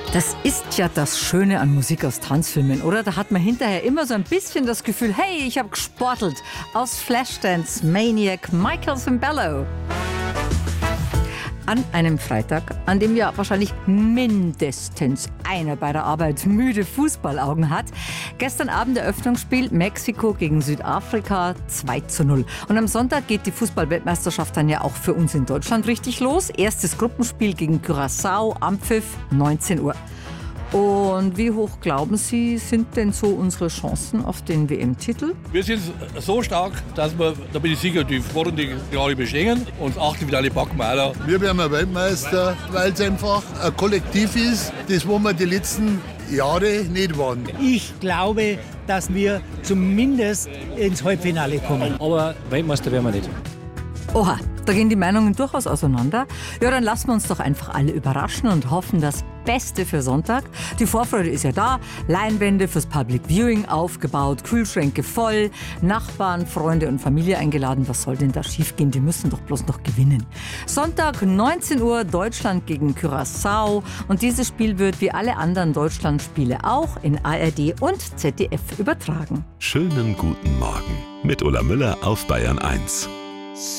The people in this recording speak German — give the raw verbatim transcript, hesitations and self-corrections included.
Das ist ja das Schöne an Musik aus Tanzfilmen, oder? Da hat man hinterher immer so ein bisschen das Gefühl, hey, ich habe gesportelt. Aus Flashdance Maniac Michael Sembello. An einem Freitag, an dem ja wahrscheinlich mindestens einer bei der Arbeit müde Fußballaugen hat. Gestern Abend Eröffnungsspiel Mexiko gegen Südafrika zwei zu null. Und am Sonntag geht die Fußball-Weltmeisterschaft dann ja auch für uns in Deutschland richtig los. Erstes Gruppenspiel gegen Curaçao am Pfiff neunzehn Uhr. Und wie hoch glauben Sie, sind denn so unsere Chancen auf den W M-Titel? Wir sind so stark, dass wir, da bin ich sicher, die Vorrunde gerade bestehen und das Achtelfinale packen wir auch. Wir werden Weltmeister, weil es einfach ein Kollektiv ist, das wo wir die letzten Jahre nicht waren. Ich glaube, dass wir zumindest ins Halbfinale kommen. Aber Weltmeister werden wir nicht. Oha, da gehen die Meinungen durchaus auseinander. Ja, dann lassen wir uns doch einfach alle überraschen und hoffen das Beste für Sonntag. Die Vorfreude ist ja da, Leinwände fürs Public Viewing aufgebaut, Kühlschränke voll, Nachbarn, Freunde und Familie eingeladen. Was soll denn da schiefgehen? Die müssen doch bloß noch gewinnen. Sonntag neunzehn Uhr Deutschland gegen Curaçao und dieses Spiel wird wie alle anderen Deutschlandspiele auch in A R D und Z D F übertragen. Schönen guten Morgen mit Ulla Müller auf Bayern eins.